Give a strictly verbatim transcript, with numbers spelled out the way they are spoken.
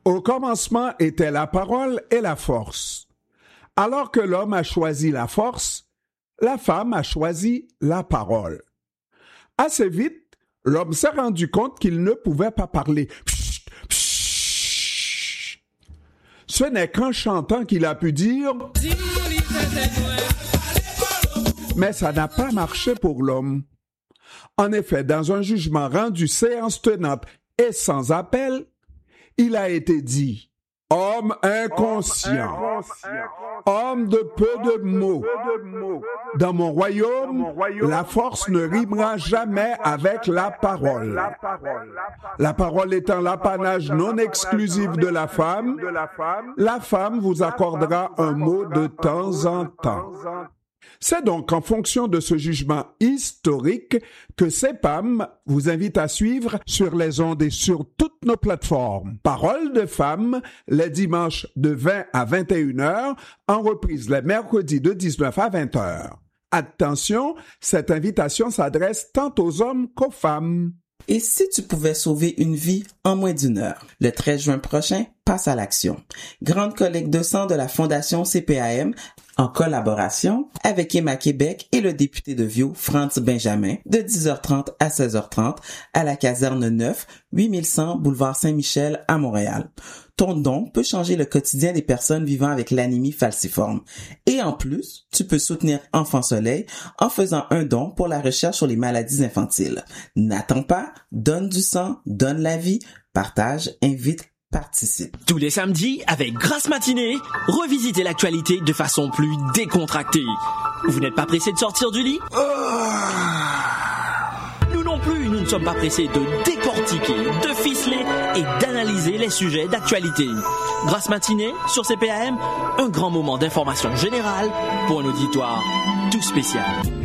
Au commencement était la parole et la force. Alors que l'homme a choisi la force, la femme a choisi la parole. Assez vite, l'homme s'est rendu compte qu'il ne pouvait pas parler. Psst, psst. Ce n'est qu'en chantant qu'il a pu dire « Mais ça n'a pas marché pour l'homme. » En effet, dans un jugement rendu séance tenante et sans appel, il a été dit « Homme inconscient, homme de peu de mots. Dans mon royaume, la force ne rimera jamais avec la parole. La parole étant l'apanage non exclusif de la femme, la femme vous accordera un mot de temps en temps. » C'est donc en fonction de ce jugement historique que C E P A M vous invite à suivre sur les ondes et sur toutes nos plateformes. Paroles de femmes, les dimanches de vingt à vingt et une heures, en reprise les mercredis de dix-neuf à vingt heures. Attention, cette invitation s'adresse tant aux hommes qu'aux femmes. Et si tu pouvais sauver une vie en moins d'une heure? Le treize juin prochain, passe à l'action. Grande collecte de sang de la Fondation C P A M en collaboration avec Emma Québec et le député de Viau, Franz Benjamin, de dix heures trente à seize heures trente à la caserne neuf, huit mille cent boulevard Saint-Michel à Montréal. Ton don peut changer le quotidien des personnes vivant avec l'anémie falciforme. Et en plus, tu peux soutenir Enfant Soleil en faisant un don pour la recherche sur les maladies infantiles. N'attends pas, donne du sang, donne la vie, partage, invite, participe. Tous les samedis, avec Grasse Matinée, revisitez l'actualité de façon plus décontractée. Vous n'êtes pas pressé de sortir du lit? Nous non plus, nous ne sommes pas pressés de décortiquer, de ficeler et d'analyser les sujets d'actualité. Grasse Matinée, sur C P A M, un grand moment d'information générale pour un auditoire tout spécial.